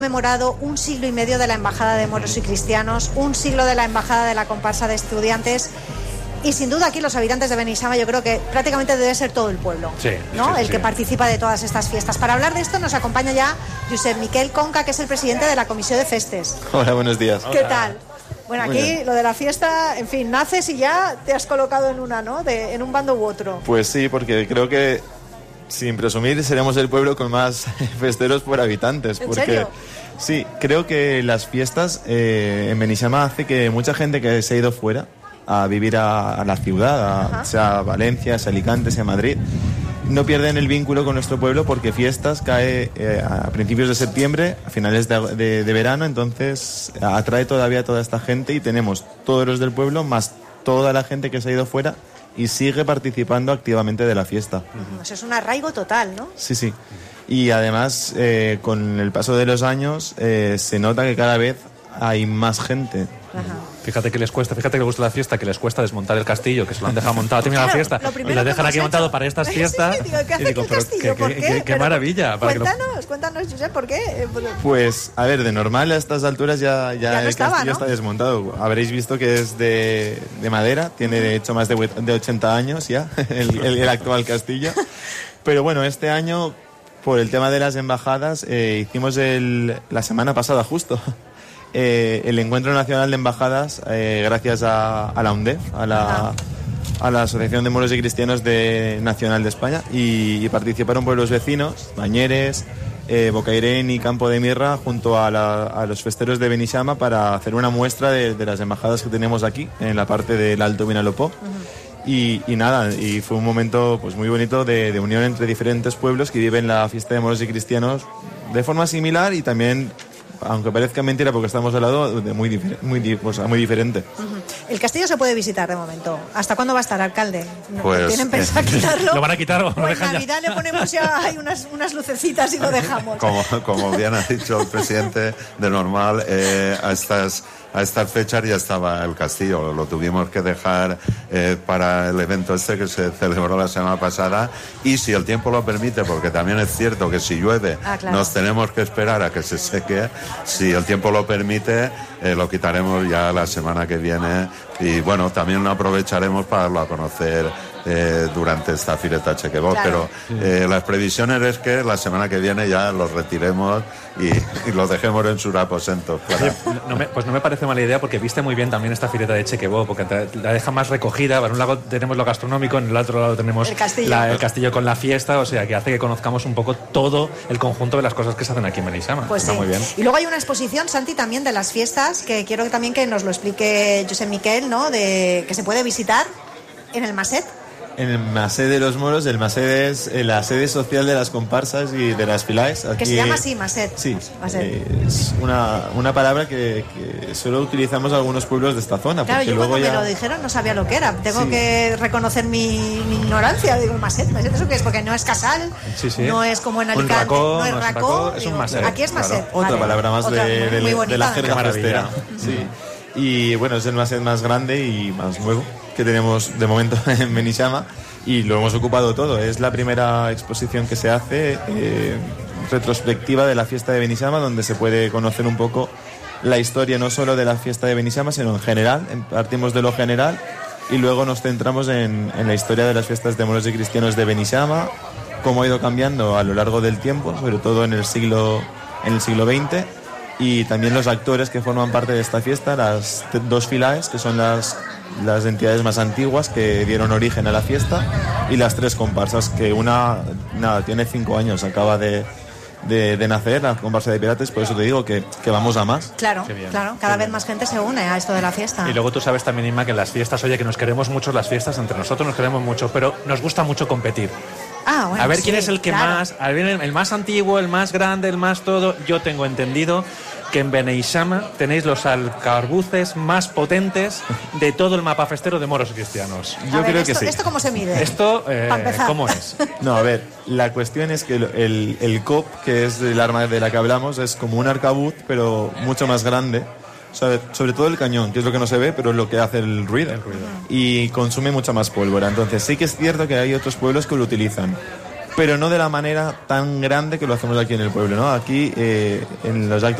conmemorado 1 siglo y medio de la Embajada de Moros y Cristianos, 1 siglo de la Embajada de la Comparsa de Estudiantes, y sin duda aquí los habitantes de Beneixama yo creo que prácticamente debe ser todo el pueblo, sí, ¿no? Sí, el que participa de todas estas fiestas. Para hablar de esto nos acompaña ya Josep Miquel Conca, que es el presidente de la Comisión de Festes. Hola, buenos días. ¿Qué tal? Bueno, Muy aquí bien. lo de la fiesta, en fin, naces y ya te has colocado en una, ¿no? En un bando u otro. Pues sí, porque creo que, sin presumir, seremos el pueblo con más festeros por habitantes. ¿En serio? Sí, creo que las fiestas en Beneixama hace que mucha gente que se ha ido fuera a vivir a la ciudad, sea Valencia, sea Alicante, sea Madrid, no pierden el vínculo con nuestro pueblo porque fiestas cae a principios de septiembre, a finales de verano, entonces atrae todavía a toda esta gente y tenemos todos los del pueblo más toda la gente que se ha ido fuera y sigue participando activamente de la fiesta. Eso es un arraigo total, ¿no? Sí, sí. Y además, con el paso de los años, se nota que cada vez hay más gente. Ajá. Fíjate que les gusta la fiesta, que les cuesta desmontar el castillo, que se lo han dejado montado, termina la fiesta, y lo dejan aquí montado para estas fiestas. Sí, digo, ¿qué hace y digo, aquí el castillo? ¿Por qué? Qué maravilla. Cuéntanos, Josep, ¿por qué? Pues, a ver, de normal a estas alturas ya no el estaba, castillo ¿no? está desmontado. Habréis visto que es de madera, tiene de hecho más de 80 años ya, el actual castillo. Pero bueno, este año, por el tema de las embajadas, hicimos la semana pasada justo el Encuentro Nacional de Embajadas, gracias a la UNDEF, a la Asociación de Moros y Cristianos Nacional de España, y participaron pueblos vecinos, Bañeres, Bocairén y Campo de Mirra, junto a los festeros de Beneixama, para hacer una muestra de las embajadas que tenemos aquí, en la parte del Alto Vinalopó. Y nada, y fue un momento pues muy bonito de unión entre diferentes pueblos que viven la fiesta de Moros y Cristianos de forma similar y también, aunque parezca mentira porque estamos al lado, muy diferente. El castillo se puede visitar de momento. ¿Hasta cuándo va a estar, alcalde? Pues, ¿Tienen pensado quitarlo? ¿Lo van a quitar o lo Pues dejan en Navidad le ponemos ya hay unas lucecitas y lo dejamos. Como bien ha dicho el presidente, de normal, a estas fechas ya estaba el castillo. Lo tuvimos que dejar para el evento este que se celebró la semana pasada, y si el tiempo lo permite, porque también es cierto que si llueve claro, nos tenemos que esperar a que se seque. Si el tiempo lo permite, lo quitaremos ya la semana que viene, y bueno, también lo aprovecharemos para darlo a conocer durante esta Fireta Chequebot, claro. Pero las previsiones es que la semana que viene ya los retiremos y los dejemos en sus aposentos. Claro. Pues no me parece mala idea, porque viste muy bien también esta Fireta de Chequebó, porque la deja más recogida. En un lado tenemos lo gastronómico, en el otro lado tenemos el castillo con la fiesta, o sea que hace que conozcamos un poco todo el conjunto de las cosas que se hacen aquí en Beneixama. Pues está sí. Muy bien. Y luego hay una exposición, Santi, también de las fiestas, que quiero también que nos lo explique Josep Miquel, ¿no? Que se puede visitar en el Maset. En el Maset de los Moros, el Maset es la sede social de las comparsas y de las filaes. Que se llama así, Maset. Sí, Maset. Es una palabra que solo utilizamos algunos pueblos de esta zona. Claro, porque yo luego cuando ya... me lo dijeron no sabía lo que era. Tengo que reconocer mi ignorancia. Digo, Maset, ¿eso qué es? Porque no es casal, no es como en Alicante, no es racó, es un Maset. Aquí es Maset. Claro. Otra palabra más muy bonita, de la jerga maravilla. festera. Sí. Y bueno, es el Maset más grande y más nuevo que tenemos de momento en Beneixama, y lo hemos ocupado todo. Es la primera exposición que se hace retrospectiva de la fiesta de Beneixama, donde se puede conocer un poco la historia no solo de la fiesta de Beneixama, sino en general. Partimos de lo general y luego nos centramos en la historia de las fiestas de moros y cristianos de Beneixama, cómo ha ido cambiando a lo largo del tiempo, sobre todo en el siglo XX, y también los actores que forman parte de esta fiesta, las dos filaes, que son las entidades más antiguas que dieron origen a la fiesta, y las tres comparsas, que tiene 5 años, acaba de nacer, la comparsa de pirates, por eso te digo que vamos a más. Claro, cada vez más gente se une a esto de la fiesta. Y luego tú sabes también, Inma, que en las fiestas, oye, que nos queremos mucho las fiestas, entre nosotros nos queremos mucho, pero nos gusta mucho competir. Bueno, a ver quién es el que claro. más, a ver, el más antiguo, el más grande, el más todo. Yo tengo entendido que en Beneixama tenéis los alcarbuces más potentes de todo el mapa festero de moros y cristianos. Yo creo que sí. ¿Esto cómo se mide? Esto, Para empezar. ¿cómo es? No, a ver, la cuestión es que el COP, que es el arma de la que hablamos, es como un arcabuz, pero mucho más grande. Sobre todo el cañón, que es lo que no se ve, pero es lo que hace el ruido. Y consume mucha más pólvora. Entonces sí que es cierto que hay otros pueblos que lo utilizan. pero no de la manera tan grande que lo hacemos aquí en el pueblo, ¿no? Aquí en los actos